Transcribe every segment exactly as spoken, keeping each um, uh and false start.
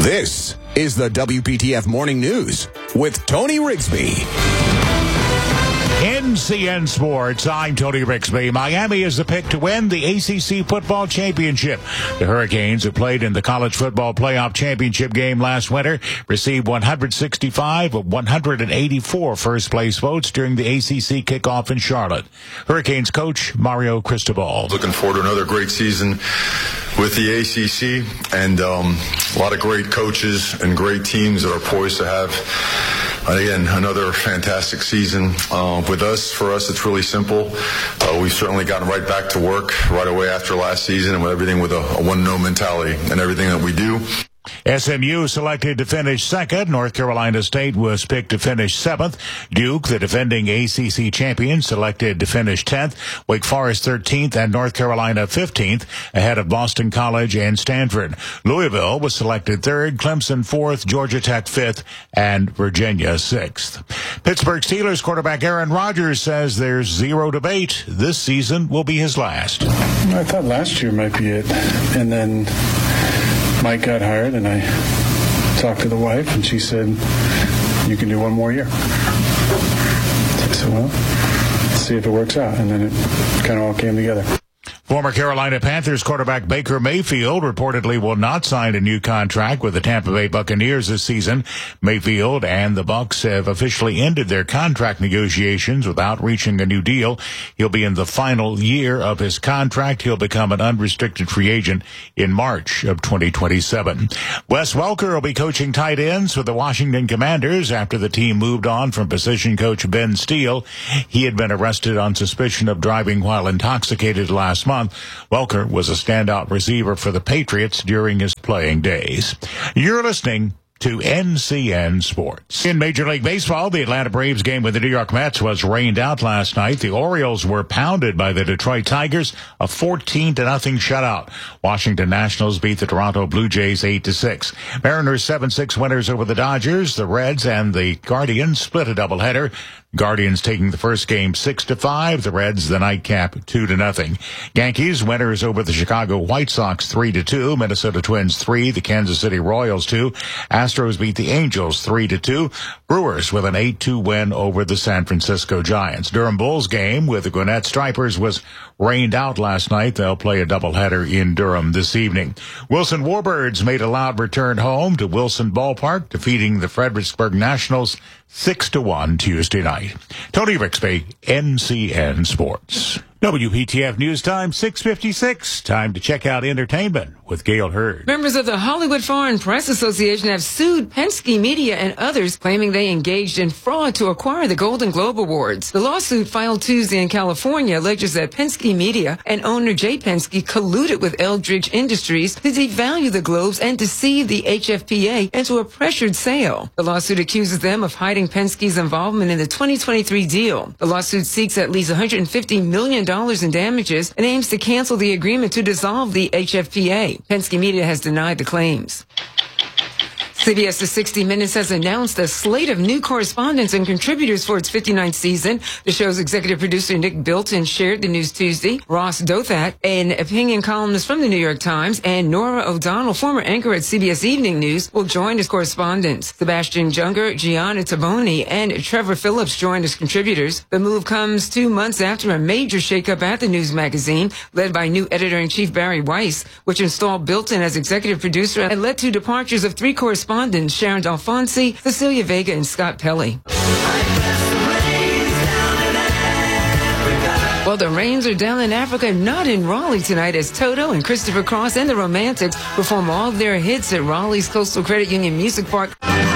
This is the W P T F Morning News with Tony Rigsby. N C N Sports, I'm Tony Rigsby. Miami is the pick to win the A C C Football Championship. The Hurricanes, who played in the College Football Playoff Championship game last winter, received one hundred sixty-five of one hundred eighty-four first-place votes during the A C C kickoff in Charlotte. Hurricanes coach Mario Cristobal. Looking forward to another great season with the A C C, and um, a lot of great coaches and great teams that are poised to have, again, another fantastic season. Uh, with us, for us, it's really simple. Uh, we've certainly gotten right back to work right away after last season, and with everything with a, a one-no mentality in everything that we do. S M U selected to finish second. North Carolina State was picked to finish seventh. Duke, the defending A C C champion, selected to finish tenth. Wake Forest thirteenth and North Carolina fifteenth, ahead of Boston College and Stanford. Louisville was selected third, Clemson fourth, Georgia Tech fifth, and Virginia sixth. Pittsburgh Steelers quarterback Aaron Rodgers says there's zero debate. This season will be his last. I thought last year might be it. And then Mike got hired, and I talked to the wife, and she said, you can do one more year. I said, well, let's see if it works out. And then it kind of all came together. Former Carolina Panthers quarterback Baker Mayfield reportedly will not sign a new contract with the Tampa Bay Buccaneers this season. Mayfield and the Bucs have officially ended their contract negotiations without reaching a new deal. He'll be in the final year of his contract. He'll become an unrestricted free agent in March of twenty twenty-seven. Wes Welker will be coaching tight ends for the Washington Commanders after the team moved on from position coach Ben Steele. He had been arrested on suspicion of driving while intoxicated last month. Welker was a standout receiver for the Patriots during his playing days. You're listening to N C N Sports. In Major League Baseball, the Atlanta Braves game with the New York Mets was rained out last night. The Orioles were pounded by the Detroit Tigers, a fourteen to nothing shutout. Washington Nationals beat the Toronto Blue Jays eight to six. Mariners seven six winners over the Dodgers. The Reds and the Guardians split a doubleheader. Guardians taking the first game six to five. The Reds the nightcap two to nothing. Yankees winners over the Chicago White Sox three to two. Minnesota Twins three. The Kansas City Royals two. Astros beat the Angels three to two. Brewers with an eight two win over the San Francisco Giants. Durham Bulls game with the Gwinnett Stripers was rained out last night. They'll play a doubleheader in Durham this evening. Wilson Warbirds made a loud return home to Wilson Ballpark, defeating the Fredericksburg Nationals six to one Tuesday night. Tony Rigsby, N C N Sports. W P T F News Time, six fifty-six. Time to check out entertainment with Gail Hurd. Members of the Hollywood Foreign Press Association have sued Penske Media and others, claiming they engaged in fraud to acquire the Golden Globe Awards. The lawsuit filed Tuesday in California alleges that Penske Media and owner Jay Penske colluded with Eldridge Industries to devalue the Globes and deceive the H F P A into a pressured sale. The lawsuit accuses them of hiding Penske's involvement in the twenty twenty-three deal. The lawsuit seeks at least one hundred fifty million dollars in damages and aims to cancel the agreement to dissolve the H F P A. Penske Media has denied the claims. C B S's sixty minutes has announced a slate of new correspondents and contributors for its fifty-ninth season. The show's executive producer Nick Bilton shared the news Tuesday. Ross Douthat, an opinion columnist from the New York Times, and Nora O'Donnell, former anchor at C B S Evening News, will join as correspondents. Sebastian Junger, Gianna Taboni, and Trevor Phillips joined as contributors. The move comes two months after a major shakeup at the news magazine, led by new editor-in-chief Barry Weiss, which installed Bilton as executive producer and led to departures of three correspondents, Sharon Alfonsi, Cecilia Vega, and Scott Pelley. Well, the Rains are down in Africa, not in Raleigh tonight, as Toto and Christopher Cross and the Romantics perform all their hits at Raleigh's Coastal Credit Union Music Park.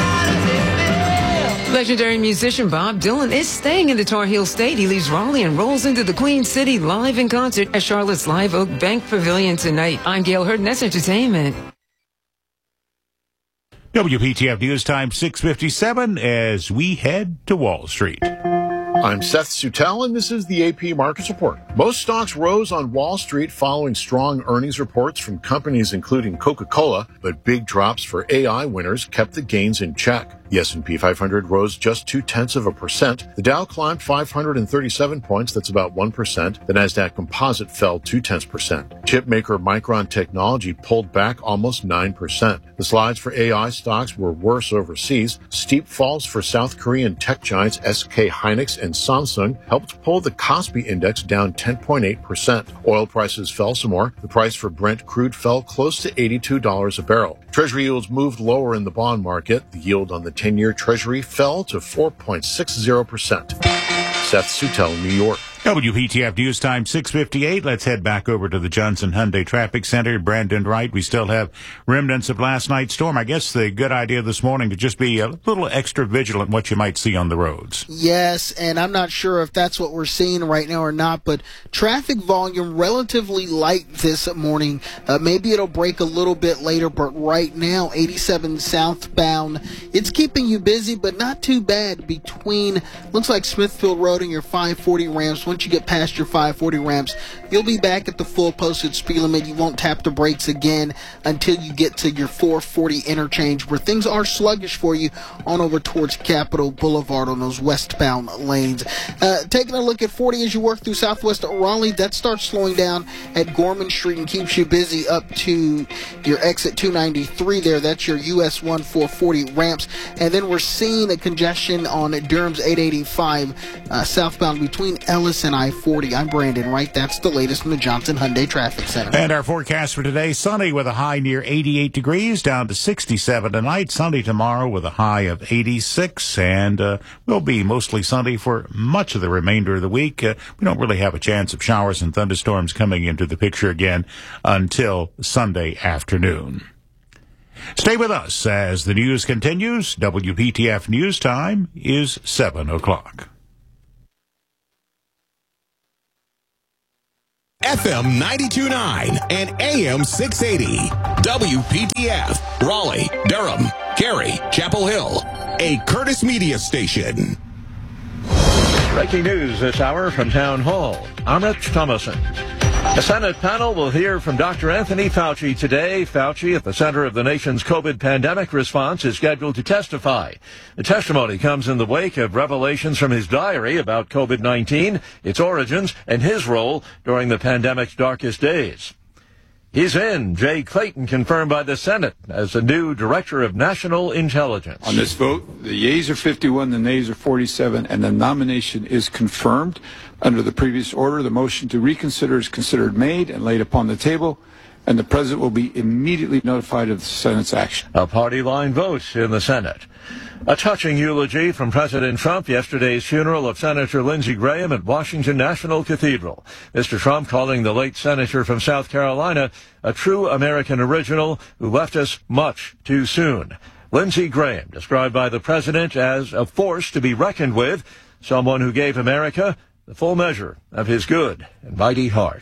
Legendary musician Bob Dylan is staying in the Tar Heel State. He leaves Raleigh and rolls into the Queen City live in concert at Charlotte's Live Oak Bank Pavilion tonight. I'm Gail Hurd, and that's entertainment. W P T F News Time, six fifty-seven, as we head to Wall Street. I'm Seth Sutel, and this is the A P Markets Report. Most stocks rose on Wall Street following strong earnings reports from companies including Coca-Cola, but big drops for A I winners kept the gains in check. The S and P five hundred rose just two-tenths of a percent. The Dow climbed five hundred thirty-seven points, that's about one percent. The Nasdaq Composite fell two-tenths percent. Chip maker Micron Technology pulled back almost nine percent. The slides for A I stocks were worse overseas. Steep falls for South Korean tech giants S K Hynix and Samsung helped pull the Kospi index down ten point eight percent. Oil prices fell some more. The price for Brent crude fell close to eighty-two dollars a barrel. Treasury yields moved lower in the bond market. The yield on the ten-year Treasury fell to four point six zero percent. Seth Sutel, New York. W P T F News Time, six fifty-eight. Let's head back over to the Johnson Hyundai Traffic Center. Brandon Wright, we still have remnants of last night's storm. I guess the good idea this morning to just be a little extra vigilant what you might see on the roads. Yes, and I'm not sure if that's what we're seeing right now or not, but traffic volume relatively light this morning. Uh, maybe it'll break a little bit later, but right now, eighty-seven southbound, it's keeping you busy, but not too bad between, looks like Smithfield Road and your five forty ramps. Once you get past your five forty ramps, you'll be back at the full posted speed limit. You won't tap the brakes again until you get to your four forty interchange, where things are sluggish for you on over towards Capitol Boulevard on those westbound lanes. Uh, taking a look at forty as you work through southwest Raleigh, that starts slowing down at Gorman Street and keeps you busy up to your exit two ninety-three there. That's your U S one four forty ramps. And then we're seeing a congestion on Durham's eight eighty-five uh, southbound between Ellis and I forty. I'm Brandon Wright. That's the latest from the Johnson Hyundai Traffic Center. And our forecast for today, sunny with a high near eighty-eight degrees, down to sixty-seven tonight. Sunny tomorrow with a high of eighty-six, and uh, will be mostly sunny for much of the remainder of the week. Uh, we don't really have a chance of showers and thunderstorms coming into the picture again until Sunday afternoon. Stay with us as the news continues. W P T F News Time is seven o'clock. F M ninety-two point nine and A M six eighty. W P T F, Raleigh, Durham, Cary, Chapel Hill. A Curtis Media station. Breaking news this hour from Town Hall. I'm Rich Thomason. The Senate panel will hear from Doctor Anthony Fauci today. Fauci, at the center of the nation's COVID pandemic response, is scheduled to testify. The testimony comes in the wake of revelations from his diary about COVID nineteen, its origins, and his role during the pandemic's darkest days. He's in. Jay Clayton confirmed by the Senate as the new Director of National Intelligence. On this vote, the yeas are fifty-one, the nays are forty-seven, and the nomination is confirmed. Under the previous order, the motion to reconsider is considered made and laid upon the table, and the President will be immediately notified of the Senate's action. A party line vote in the Senate. A touching eulogy from President Trump, yesterday's funeral of Senator Lindsey Graham at Washington National Cathedral. Mister Trump calling the late senator from South Carolina a true American original who left us much too soon. Lindsey Graham, described by the president as a force to be reckoned with, someone who gave America the full measure of his good and mighty heart.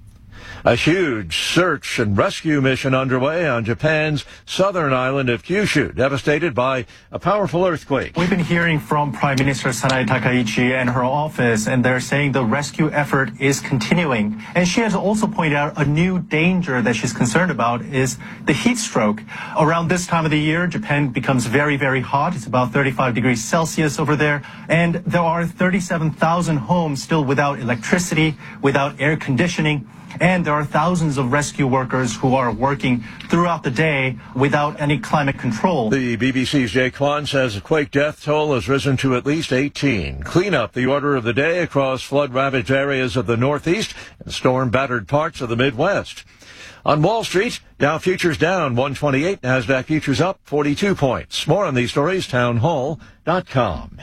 A huge search and rescue mission underway on Japan's southern island of Kyushu, devastated by a powerful earthquake. We've been hearing from Prime Minister Sanae Takaichi and her office, and they're saying the rescue effort is continuing. And she has also pointed out a new danger that she's concerned about is the heat stroke. Around this time of the year, Japan becomes very, very hot. It's about thirty-five degrees Celsius over there. And there are thirty-seven thousand homes still without electricity, without air conditioning. And there are thousands of rescue workers who are working throughout the day without any climate control. The B B C's Jay Kwan says the quake death toll has risen to at least eighteen. Cleanup the order of the day across flood-ravaged areas of the Northeast and storm-battered parts of the Midwest. On Wall Street, Dow futures down one twenty-eight, NASDAQ futures up forty-two points. More on these stories, town hall dot com.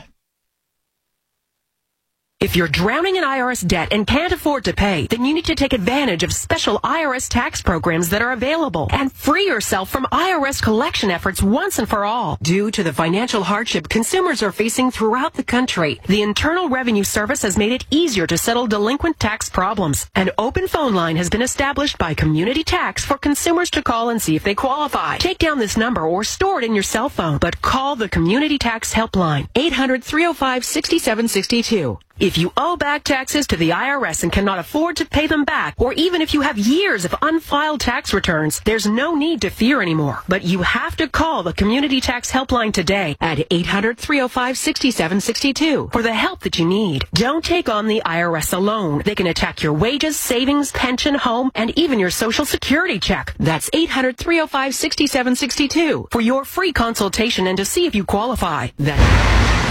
If you're drowning in I R S debt and can't afford to pay, then you need to take advantage of special I R S tax programs that are available and free yourself from I R S collection efforts once and for all. Due to the financial hardship consumers are facing throughout the country, the Internal Revenue Service has made it easier to settle delinquent tax problems. An open phone line has been established by Community Tax for consumers to call and see if they qualify. Take down this number or store it in your cell phone, but call the Community Tax Helpline, eight hundred, three oh five, six seven six two. If you owe back taxes to the I R S and cannot afford to pay them back, or even if you have years of unfiled tax returns, there's no need to fear anymore. But you have to call the Community Tax Helpline today at eight hundred, three oh five, six seven six two for the help that you need. Don't take on the I R S alone. They can attack your wages, savings, pension, home, and even your Social Security check. That's eight hundred, three oh five, six seven six two for your free consultation and to see if you qualify. That's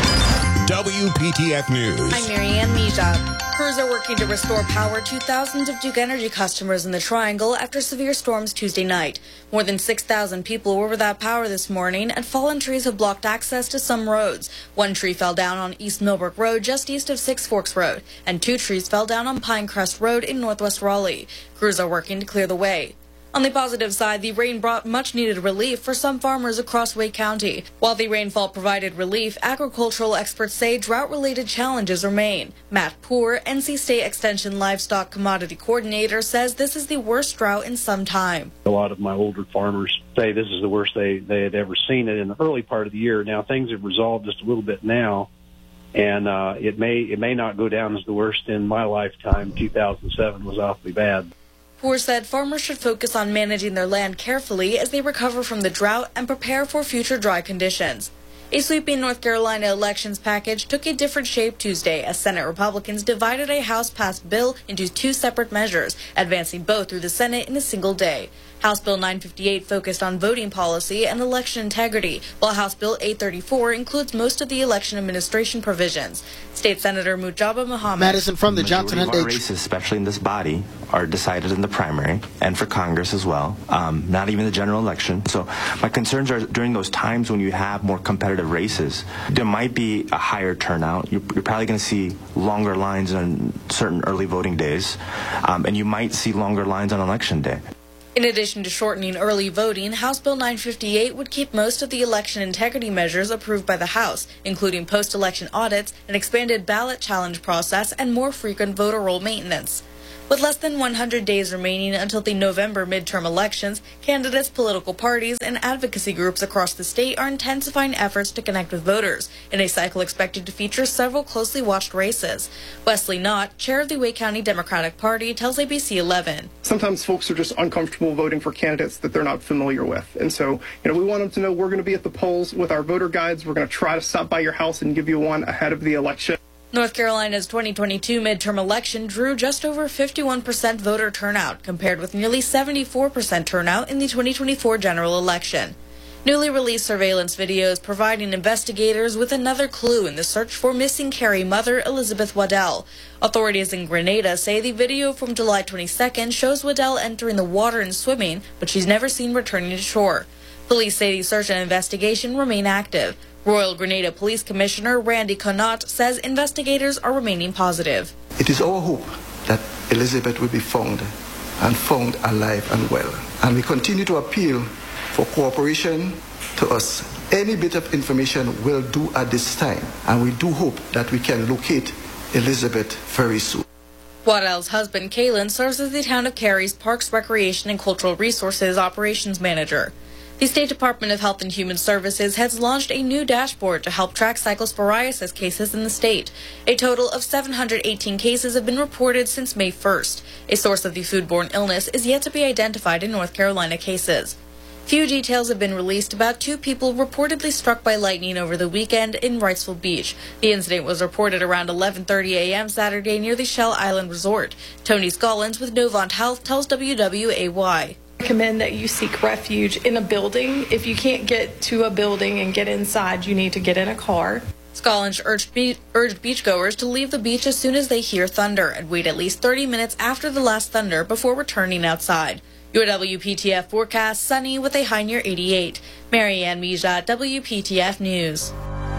W P T F News. I'm Marianne Mija. Crews are working to restore power to thousands of Duke Energy customers in the Triangle after severe storms Tuesday night. More than six thousand people were without power this morning, and fallen trees have blocked access to some roads. One tree fell down on East Millbrook Road just east of Six Forks Road, and two trees fell down on Pinecrest Road in northwest Raleigh. Crews are working to clear the way. On the positive side, the rain brought much-needed relief for some farmers across Wake County. While the rainfall provided relief, agricultural experts say drought-related challenges remain. Matt Poore, N C State Extension Livestock Commodity Coordinator, says this is the worst drought in some time. A lot of my older farmers say this is the worst they, they had ever seen it in the early part of the year. Now, things have resolved just a little bit now, and uh, it may it may not go down as the worst in my lifetime. two thousand seven was awfully bad. Poore said farmers should focus on managing their land carefully as they recover from the drought and prepare for future dry conditions. A sweeping North Carolina elections package took a different shape Tuesday as Senate Republicans divided a House-passed bill into two separate measures, advancing both through the Senate in a single day. House Bill nine fifty-eight focused on voting policy and election integrity, while House Bill eight thirty-four includes most of the election administration provisions. State Senator Mujaba Muhammad. Madison from the, the Johnson and H. Races, especially in this body, are decided in the primary and for Congress as well, um, not even the general election. So my concerns are during those times when you have more competitive races, there might be a higher turnout. You're, you're probably going to see longer lines on certain early voting days, um, and you might see longer lines on election day. In addition to shortening early voting, House Bill nine fifty-eight would keep most of the election integrity measures approved by the House, including post-election audits, an expanded ballot challenge process, and more frequent voter roll maintenance. With less than one hundred days remaining until the November midterm elections, candidates, political parties, and advocacy groups across the state are intensifying efforts to connect with voters, in a cycle expected to feature several closely watched races. Wesley Knott, chair of the Wake County Democratic Party, tells A B C eleven. Sometimes folks are just uncomfortable voting for candidates that they're not familiar with. And so, you know, we want them to know we're going to be at the polls with our voter guides. We're going to try to stop by your house and give you one ahead of the election. North Carolina's twenty twenty-two midterm election drew just over fifty-one percent voter turnout, compared with nearly seventy-four percent turnout in the twenty twenty-four general election. Newly released surveillance videos providing investigators with another clue in the search for missing Carrie mother Elizabeth Waddell. Authorities in Grenada say the video from July twenty-second shows Waddell entering the water and swimming, but she's never seen returning to shore. Police say the search and investigation remain active. Royal Grenada Police Commissioner Randy Connaught says investigators are remaining positive. It is our hope that Elizabeth will be found and found alive and well. And we continue to appeal for cooperation to us. Any bit of information will do at this time, and we do hope that we can locate Elizabeth very soon. Waddell's husband, Kalen, serves as the town of Cary's Parks, Recreation, and Cultural Resources Operations Manager. The State Department of Health and Human Services has launched a new dashboard to help track cyclosporiasis cases in the state. A total of seven hundred eighteen cases have been reported since May first. A source of the foodborne illness is yet to be identified in North Carolina cases. Few details have been released about two people reportedly struck by lightning over the weekend in Wrightsville Beach. The incident was reported around eleven thirty a.m. Saturday near the Shell Island Resort. Tony Scollins with Novant Health tells W W A Y. Recommend that you seek refuge in a building. If you can't get to a building and get inside, you need to get in a car. Scollins urged, be- urged beachgoers to leave the beach as soon as they hear thunder and wait at least thirty minutes after the last thunder before returning outside. Your W P T F forecast, sunny with a high near eighty-eight. Marianne Mija, W P T F News.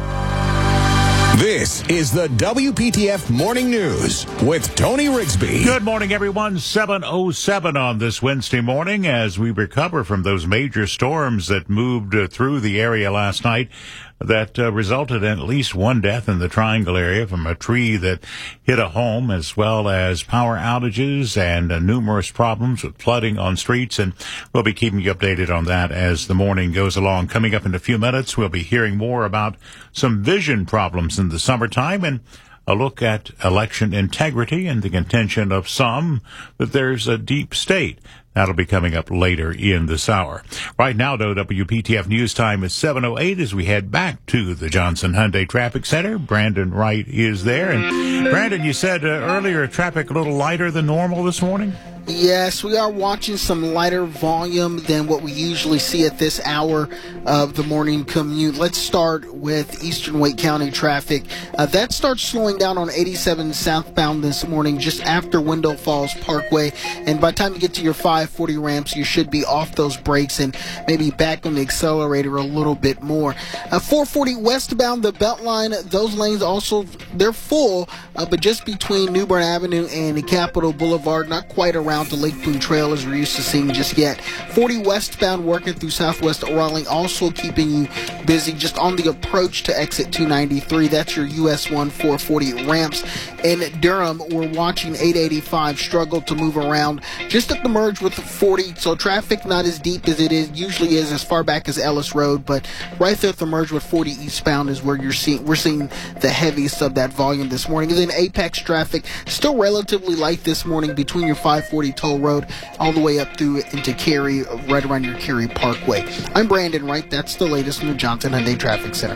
This is the W P T F Morning News with Tony Rigsby. Good morning, everyone. seven oh seven on this Wednesday morning as we recover from those major storms that moved uh, through the area last night that uh, resulted in at least one death in the Triangle area from a tree that hit a home, as well as power outages and uh, numerous problems with flooding on streets. And we'll be keeping you updated on that as the morning goes along. Coming up in a few minutes, we'll be hearing more about some vision problems in the summertime and a look at election integrity and the contention of some that there's a deep state. That'll be coming up later in this hour. Right now, though, W P T F News Time is seven oh eight as we head back to the Johnson Hyundai Traffic Center. Brandon Wright is there. And Brandon, you said uh, earlier traffic a little lighter than normal this morning? Yes, we are watching some lighter volume than what we usually see at this hour of the morning commute. Let's start with Eastern Wake County traffic. Uh, that starts slowing down on eighty-seven southbound this morning just after Wendell Falls Parkway. And by the time you get to your five forty ramps, you should be off those brakes and maybe back on the accelerator a little bit more. Uh, four forty westbound, the Beltline, those lanes also, they're full, uh, but just between New Bern Avenue and Capitol Boulevard, not quite around to Lake Boone Trail as we're used to seeing just yet. forty westbound working through Southwest Raleigh, also keeping you busy just on the approach to exit two ninety-three. That's your U S one four forty ramps. In Durham, we're watching eight eighty-five struggle to move around just at the merge with the forty, so traffic not as deep as it is usually is as far back as Ellis Road, but right there at the merge with forty eastbound is where you're seeing we're seeing the heaviest of that volume this morning. And then Apex traffic still relatively light this morning between your five forty Toll Road all the way up through into Cary, right around your Cary Parkway. I'm Brandon Wright. That's the latest from the Johnson Hyundai Traffic Center.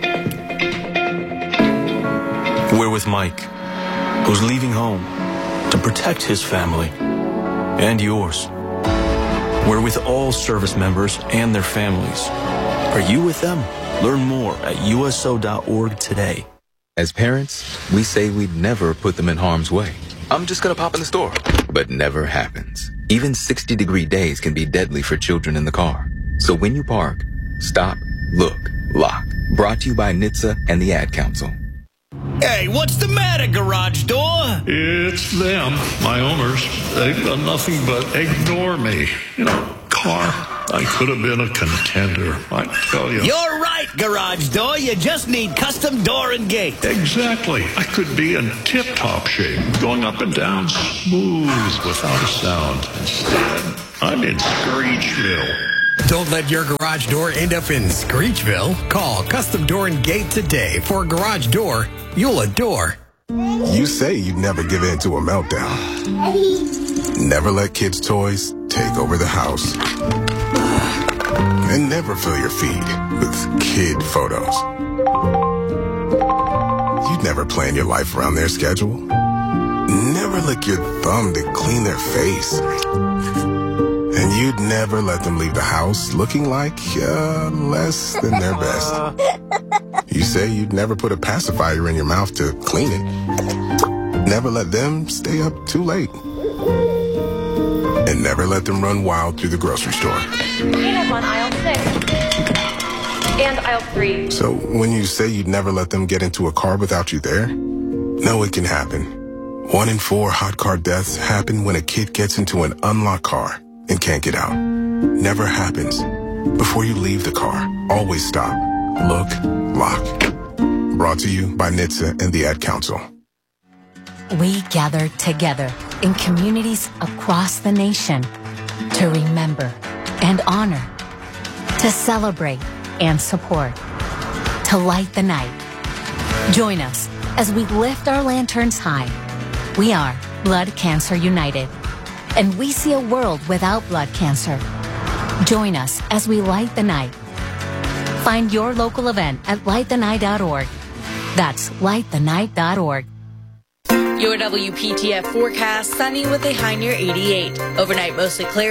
We're with Mike, who's leaving home to protect his family and yours. We're with all service members and their families. Are you with them? Learn more at U S O dot org today. As parents, we say we'd never put them in harm's way. I'm just gonna pop in the store. But never happens. Even sixty degree days can be deadly for children in the car. So when you park, stop, look, lock. Brought to you by N H T S A and the Ad Council. Hey, what's the matter, Garage Door? It's them, my owners. They've done nothing but ignore me. You know, car, I could have been a contender, I tell you. You're right, Garage Door. You just need custom door and gate. Exactly. I could be in tip-top shape, going up and down smooth without a sound. Instead, I'm in Screechville. Don't let your garage door end up in Screechville. Call Custom Door and Gate today for a garage door you'll adore. You say you'd never give in to a meltdown. Never let kids' toys take over the house. And never fill your feed with kid photos. You'd never plan your life around their schedule. Never lick your thumb to clean their face. And you'd never let them leave the house looking like uh, less than their best. You say you'd never put a pacifier in your mouth to clean it. Never let them stay up too late. And never let them run wild through the grocery store. Peanut on aisle six. And aisle three. So when you say you'd never let them get into a car without you there, no, it can happen. One in four hot car deaths happen when a kid gets into an unlocked car and can't get out. Never happens. Before you leave the car, always stop, look, lock. Brought to you by N H T S A and the Ad Council. We gather together in communities across the nation to remember and honor, to celebrate and support, to light the night. Join us as we lift our lanterns high. We are Blood Cancer United, and we see a world without blood cancer. Join us as we light the night. Find your local event at light the night dot org. That's light the night dot org. Your W P T F forecast, sunny with a high near eighty-eight. Overnight, mostly clear.